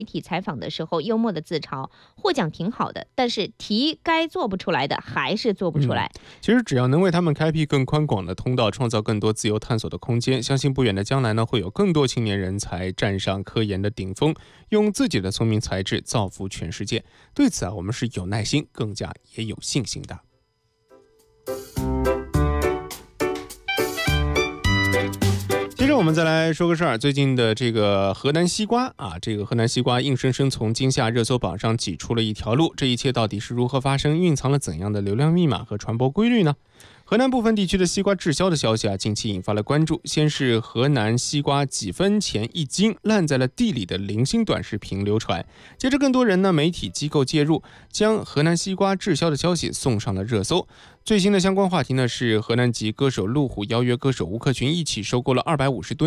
体采访的时候幽默的自嘲，获奖挺好的，但是题该做不出来的还是做不出来。 其实只要能为他们开辟更宽广的通道，创造更多自由探索的空间，相信不远的将来呢，会有更多青年人才站上科研的顶峰，用自己的聪明才智造福全世界。对此我们是有耐心，更加也有信心的。接着我们再来说个事儿，最近的这个河南西瓜这个河南西瓜硬生生从今夏热搜榜上挤出了一条路，这一切到底是如何发生，蕴藏了怎样的流量密码和传播规律呢？河南部分地区的西瓜滞销的消息近期引发了关注。先是河南西瓜几分钱一斤烂在了地里的零星短视频流传，接着更多人呢，媒体机构介入，将河南西瓜滞销的消息送上了热搜。最新的相关话题呢，是河南籍歌手路虎邀约歌手吴克群一起收购了250吨